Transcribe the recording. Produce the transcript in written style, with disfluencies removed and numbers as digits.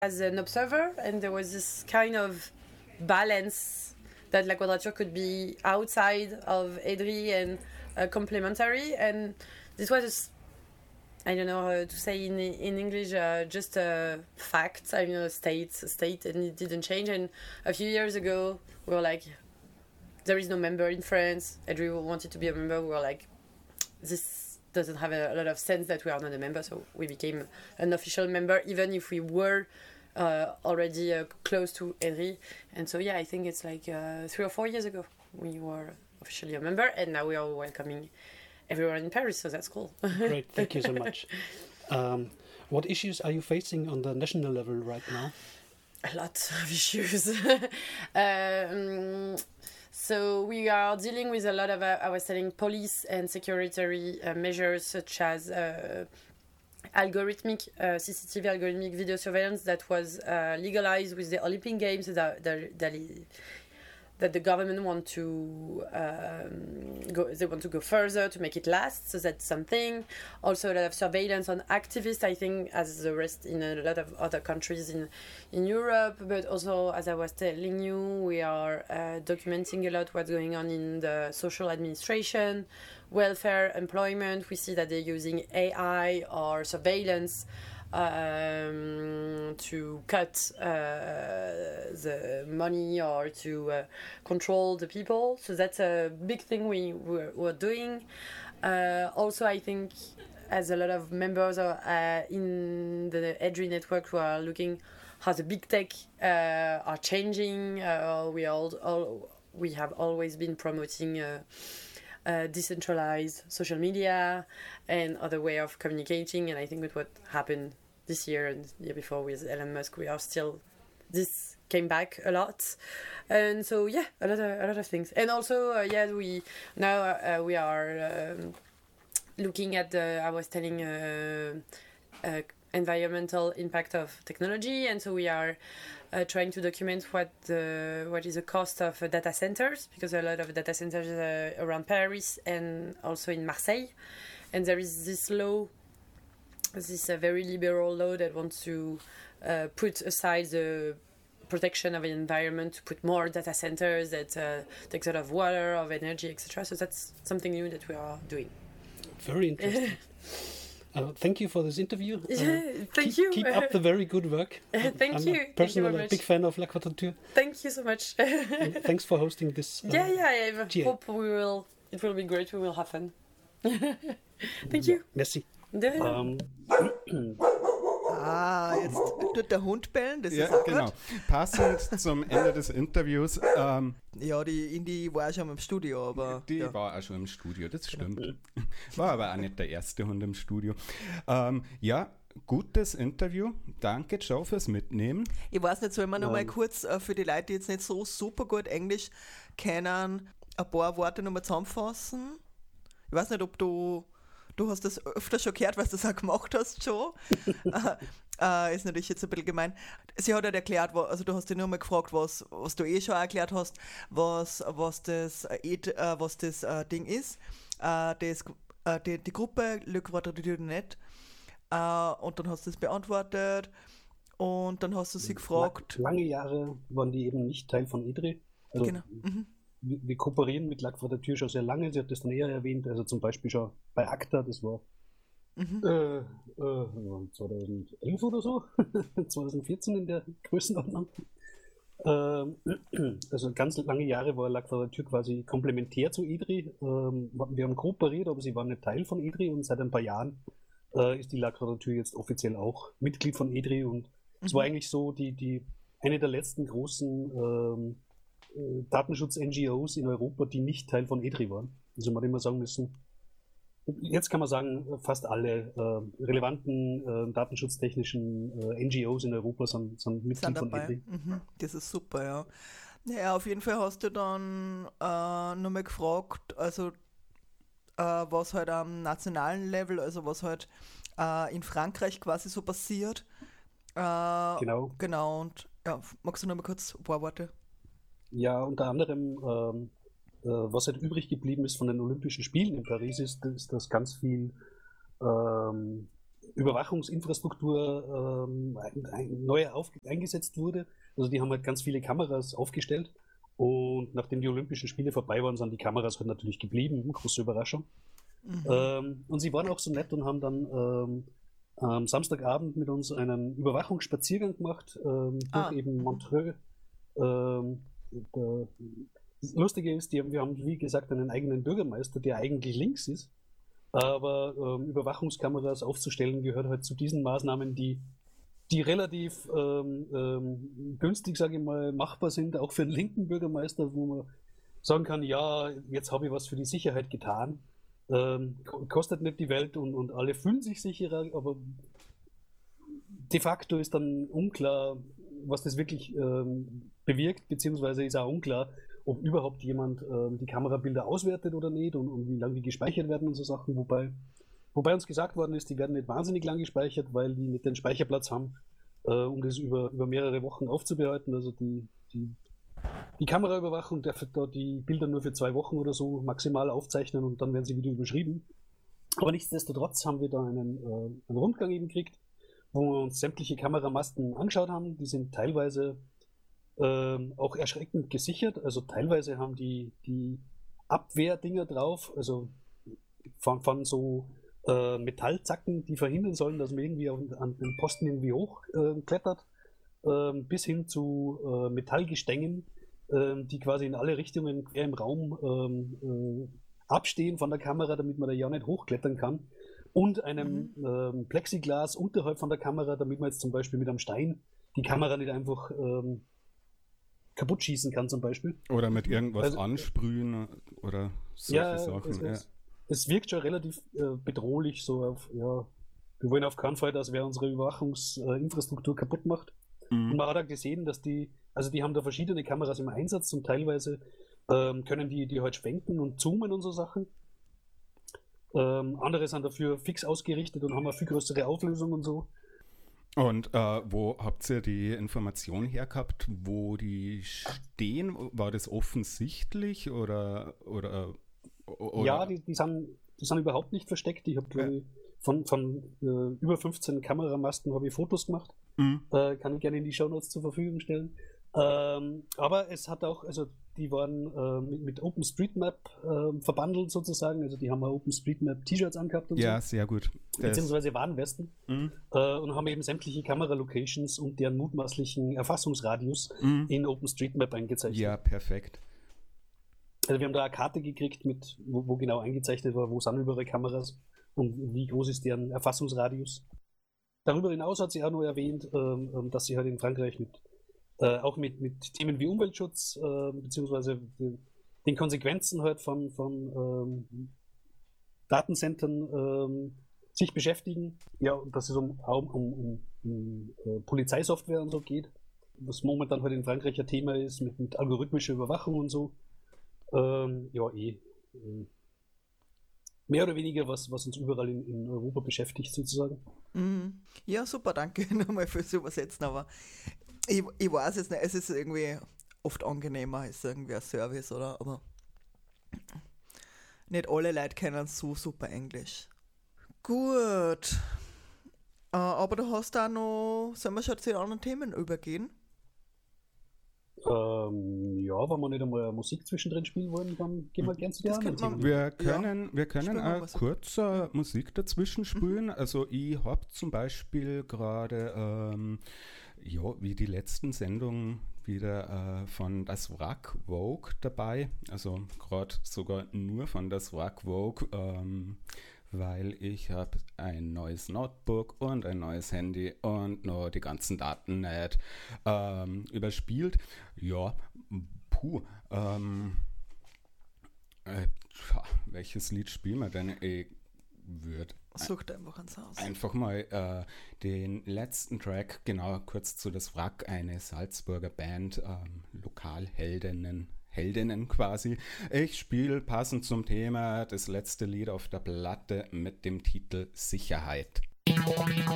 as an observer, and there was this kind of balance that La Quadrature could be outside of EDRI and complementary, and this was I don't know how to say in English, just a fact, I mean a state, and it didn't change. And a few years ago we were like, there is no member in France, EDRI wanted to be a member, we were like, this doesn't have a lot of sense that we are not a member, so we became an official member, even if we were already close to EDRI. And so I think it's like 3 or 4 years ago we were officially a member, and now we are welcoming everyone in Paris, so that's cool. Great, thank you so much. What issues are you facing on the national level right now? A lot of issues. So we are dealing with a lot of, I was telling, police and security measures, such as algorithmic CCTV, algorithmic video surveillance that was legalized with the Olympic Games that the government want to go further to make it last, so that's something. Also a lot of surveillance on activists, I think, as the rest in a lot of other countries in Europe, but also, as I was telling you, we are documenting a lot what's going on in the social administration, welfare, employment. We see that they're using AI or surveillance to cut the money or to control the people. So that's a big thing we're doing. Also, I think, as a lot of members in the EDRI network who are looking how the big tech are changing, we have always been promoting decentralized social media and other way of communicating, and I think with what happened this year and the year before with Elon Musk, this came back a lot, and so a lot of things. And also we are looking at I was telling environmental impact of technology, and so we are trying to document what is the cost of data centers, because a lot of data centers around Paris and also in Marseille, and there is this law, this very liberal law that wants to put aside the protection of the environment to put more data centers that takes a lot of water, of energy, etc. So that's something new that we are doing. Very interesting. Thank you for this interview. Thank you. Keep up the very good work. Thank you. Personally, a big fan of La Quadrature. Thank you so much. Thanks for hosting this. I hope it will be great. We will have fun. Thank you. Merci. Jetzt tut der Hund bellen, das ist auch genau. gut. Passend zum Ende des Interviews. Die Indi war schon im Studio, aber... Die war auch schon im Studio, das stimmt. War aber auch nicht der erste Hund im Studio. Gutes Interview. Danke, Joe, fürs Mitnehmen. Ich weiß nicht, sollen wir noch mal kurz für die Leute, die jetzt nicht so super gut Englisch kennen, ein paar Worte noch mal zusammenfassen? Ich weiß nicht, ob du hast das öfter schon gehört, was du das auch gemacht hast schon. Ist natürlich jetzt ein bisschen gemein. Sie hat halt erklärt, also du hast dich nur mal gefragt, was du schon erklärt hast, was das Ding ist. Die Gruppe Le Quadrature Net. Und dann hast du es beantwortet. Und dann hast du sie gefragt. Lange Jahre waren die eben nicht Teil von EDRI. Also genau. Wir kooperieren mit La Quadrature schon sehr lange, sie hat das dann eher erwähnt, also zum Beispiel schon bei ACTA, das war 2011 oder so, 2014 in der Größenordnung. Also ganz lange Jahre war La Quadrature quasi komplementär zu EDRI. Wir haben kooperiert, aber sie waren nicht Teil von EDRI, und seit ein paar Jahren ist die La Quadrature jetzt offiziell auch Mitglied von EDRI, und es war eigentlich so eine der letzten großen Datenschutz-NGOs in Europa, die nicht Teil von EDRI waren. Also man hat immer sagen müssen, jetzt kann man sagen, fast alle relevanten datenschutztechnischen NGOs in Europa sind Mitglied von EDRI. Das ist super, ja. Naja, auf jeden Fall hast du dann nochmal gefragt, also was halt am nationalen Level, also was halt in Frankreich quasi so passiert. Genau, und magst du nochmal kurz ein paar Worte? Ja, unter anderem, was halt übrig geblieben ist von den Olympischen Spielen in Paris, ist dass ganz viel Überwachungsinfrastruktur neu eingesetzt wurde. Also die haben halt ganz viele Kameras aufgestellt und nachdem die Olympischen Spiele vorbei waren, sind die Kameras halt natürlich geblieben. Große Überraschung. Und sie waren auch so nett und haben dann am Samstagabend mit uns einen Überwachungsspaziergang gemacht durch eben Montreux. Das Lustige ist, wir haben wie gesagt einen eigenen Bürgermeister, der eigentlich links ist. Aber Überwachungskameras aufzustellen gehört halt zu diesen Maßnahmen, die relativ günstig, sage ich mal, machbar sind, auch für einen linken Bürgermeister, wo man sagen kann, ja, jetzt habe ich was für die Sicherheit getan. Kostet nicht die Welt und alle fühlen sich sicherer, aber de facto ist dann unklar, was das wirklich bewirkt, beziehungsweise ist auch unklar, ob überhaupt jemand die Kamerabilder auswertet oder nicht und wie lange die gespeichert werden und so Sachen, wobei uns gesagt worden ist, die werden nicht wahnsinnig lang gespeichert, weil die nicht den Speicherplatz haben, um das über mehrere Wochen aufzubehalten. Also die Kameraüberwachung darf da die Bilder nur für 2 Wochen oder so maximal aufzeichnen und dann werden sie wieder überschrieben. Aber nichtsdestotrotz haben wir da einen Rundgang eben gekriegt, wo wir uns sämtliche Kameramasten angeschaut haben. Die sind teilweise auch erschreckend gesichert. Also teilweise haben die Abwehrdinger drauf, also von so Metallzacken, die verhindern sollen, dass man irgendwie an den Posten irgendwie hochklettert, bis hin zu Metallgestängen, die quasi in alle Richtungen quer im Raum abstehen von der Kamera, damit man da ja nicht hochklettern kann. Und einem Plexiglas unterhalb von der Kamera, damit man jetzt zum Beispiel mit einem Stein die Kamera nicht einfach kaputt schießen kann zum Beispiel. Oder mit irgendwas ansprühen oder solche Sachen. Es wirkt schon relativ bedrohlich, so auf, wir wollen auf keinen Fall, dass wer unsere Überwachungsinfrastruktur kaputt macht. Und man hat auch gesehen, dass die haben da verschiedene Kameras im Einsatz und teilweise können die halt schwenken und zoomen und so Sachen. Andere sind dafür fix ausgerichtet und haben eine viel größere Auflösung und so. Und wo habt ihr die Information her gehabt, wo die stehen? War das offensichtlich oder ja, die sind überhaupt nicht versteckt. Ich habe von über 15 Kameramasten habe ich Fotos gemacht. Kann ich gerne in die Shownotes zur Verfügung stellen. Aber es hat auch, also die waren mit OpenStreetMap verbandelt sozusagen, also die haben auch OpenStreetMap T-Shirts angehabt und ja, sehr gut. Beziehungsweise Warnwesten und haben eben sämtliche Kameralocations und deren mutmaßlichen Erfassungsradius in OpenStreetMap eingezeichnet. Ja, perfekt. Also wir haben da eine Karte gekriegt, wo genau eingezeichnet war, wo sind überall Kameras und wie groß ist deren Erfassungsradius. Darüber hinaus hat sie auch noch erwähnt, dass sie halt in Frankreich auch mit Themen wie Umweltschutz beziehungsweise den Konsequenzen halt von Datencentern sich beschäftigen. Ja, und dass es um Polizeisoftware und so geht, was momentan halt in Frankreich ein Thema ist mit algorithmischer Überwachung und so. Mehr oder weniger was uns überall in Europa beschäftigt sozusagen. Ja, super, danke nochmal fürs Übersetzen, aber ich weiß jetzt nicht, es ist irgendwie oft angenehmer als irgendwie ein Service, oder? Aber nicht alle Leute kennen so super Englisch. Gut. Aber du hast auch noch, sollen wir schon zu den anderen Themen übergehen? Ja, wenn wir nicht einmal Musik zwischendrin spielen wollen, dann gehen wir gerne zu den anderen Themen. Wir können auch kurz Musik dazwischen spielen. Also ich habe zum Beispiel gerade, wie die letzten Sendungen wieder von Das Wrack Vogue dabei. Also gerade sogar nur von Das Wrack Vogue, weil ich habe ein neues Notebook und ein neues Handy und noch die ganzen Daten nicht überspielt. Ja, welches Lied spielen wir denn? Ich würde einfach mal den letzten Track, genau, kurz zu Das Wrack, eine Salzburger Band, Lokalheldinnen quasi. Ich spiele passend zum Thema das letzte Lied auf der Platte mit dem Titel Sicherheit.